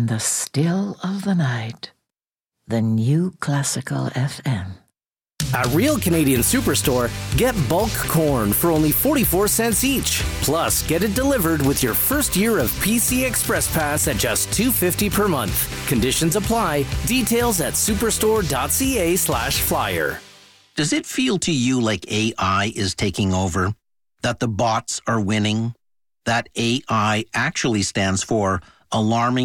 in the still of the night. The new Classical FM. At Real Canadian Superstore, get bulk corn for only 44 cents each. Plus, get it delivered with your first year of PC Express Pass at just $2.50 per month. Conditions apply. Details at superstore.ca/flyer. Does it feel to you like AI is taking over? That the bots are winning? That AI actually stands for alarming